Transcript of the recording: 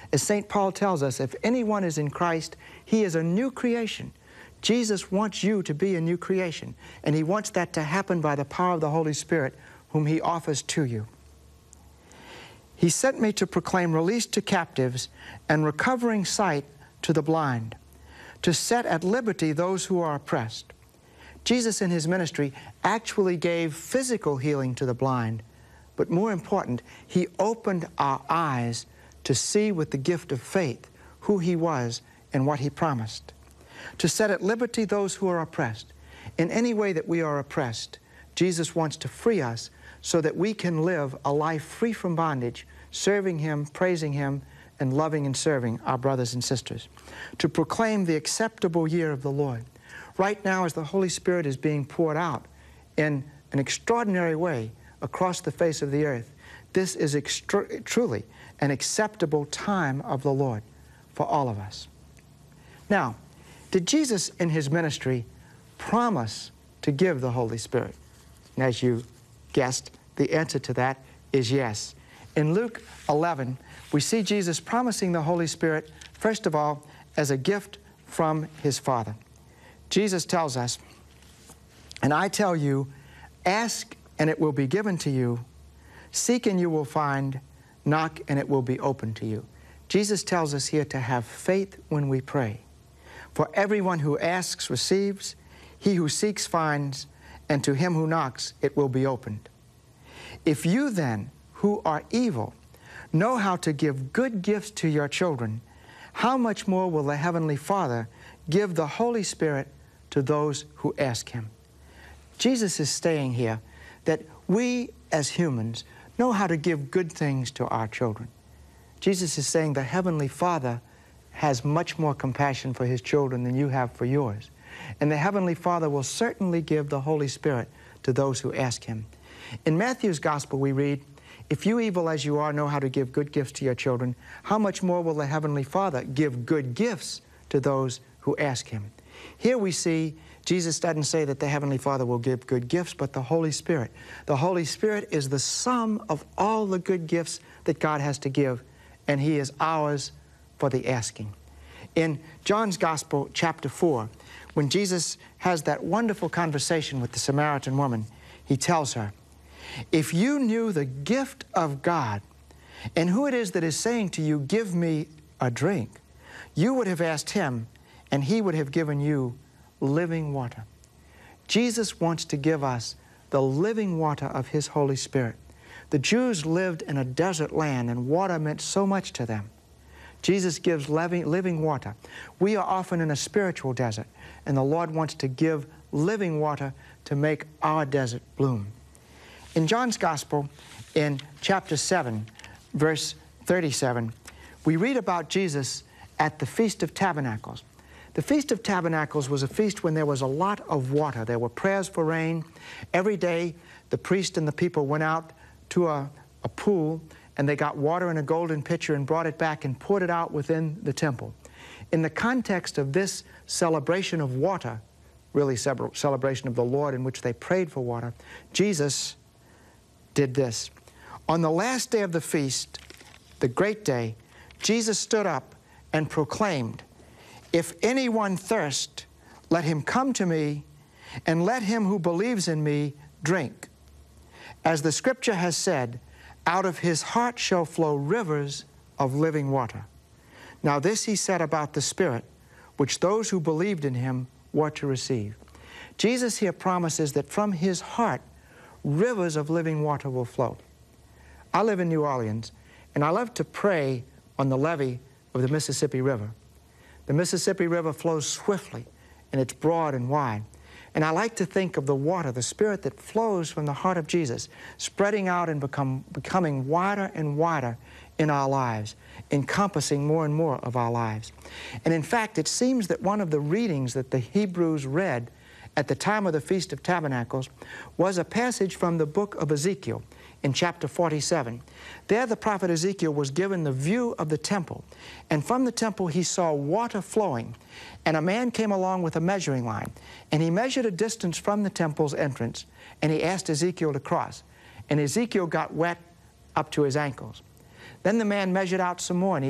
As St. Paul tells us, if anyone is in Christ, he is a new creation. Jesus wants you to be a new creation, and he wants that to happen by the power of the Holy Spirit, whom he offers to you. He sent me to proclaim release to captives and recovering sight to the blind, to set at liberty those who are oppressed. Jesus in his ministry actually gave physical healing to the blind, but more important, he opened our eyes to see with the gift of faith who he was and what he promised. To set at liberty those who are oppressed. In any way that we are oppressed, Jesus wants to free us so that we can live a life free from bondage, serving him, praising him, and loving and serving our brothers and sisters. To proclaim the acceptable year of the Lord. Right now, as the Holy Spirit is being poured out in an extraordinary way across the face of the earth, this is truly an acceptable time of the Lord for all of us. Now, did Jesus in his ministry promise to give the Holy Spirit? And as you guessed, the answer to that is yes. In Luke 11, we see Jesus promising the Holy Spirit, first of all, as a gift from his Father. Jesus tells us, "And I tell you, ask and it will be given to you, seek and you will find, knock and it will be opened to you." Jesus tells us here to have faith when we pray. For everyone who asks receives, he who seeks finds, and to him who knocks it will be opened. If you then, who are evil, know how to give good gifts to your children, how much more will the Heavenly Father give the Holy Spirit to those who ask him? Jesus is saying here that we as humans know how to give good things to our children. Jesus is saying the Heavenly Father has much more compassion for his children than you have for yours. And the Heavenly Father will certainly give the Holy Spirit to those who ask him. In Matthew's Gospel we read, "If you evil as you are know how to give good gifts to your children, how much more will the Heavenly Father give good gifts to those who ask him?" Here we see Jesus doesn't say that the Heavenly Father will give good gifts, but the Holy Spirit. The Holy Spirit is the sum of all the good gifts that God has to give, and he is ours for the asking. In John's Gospel, chapter 4, when Jesus has that wonderful conversation with the Samaritan woman, he tells her, "If you knew the gift of God and who it is that is saying to you, 'Give me a drink,' you would have asked him, and he would have given you living water." Jesus wants to give us the living water of his Holy Spirit. The Jews lived in a desert land, and water meant so much to them. Jesus gives living water. We are often in a spiritual desert, and the Lord wants to give living water to make our desert bloom. In John's Gospel, in chapter 7, verse 37, we read about Jesus at the Feast of Tabernacles. The Feast of Tabernacles was a feast when there was a lot of water. There were prayers for rain. Every day, the priest and the people went out to a pool, and they got water in a golden pitcher and brought it back and poured it out within the temple. In the context of this celebration of water, really celebration of the Lord in which they prayed for water, Jesus did this. On the last day of the feast, the great day, Jesus stood up and proclaimed, "If anyone thirst, let him come to me, and let him who believes in me drink. As the scripture has said, out of his heart shall flow rivers of living water." Now this he said about the Spirit, which those who believed in him were to receive. Jesus here promises that from his heart, rivers of living water will flow. I live in New Orleans, and I love to pray on the levee of the Mississippi River. The Mississippi River flows swiftly, and it's broad and wide. And I like to think of the water, the Spirit that flows from the heart of Jesus, spreading out and becoming wider and wider in our lives, encompassing more and more of our lives. And in fact, it seems that one of the readings that the Hebrews read at the time of the Feast of Tabernacles was a passage from the book of Ezekiel in chapter 47. There the prophet Ezekiel was given the view of the temple, and from the temple he saw water flowing, and a man came along with a measuring line, and he measured a distance from the temple's entrance, and he asked Ezekiel to cross, and Ezekiel got wet up to his ankles. Then the man measured out some more, and he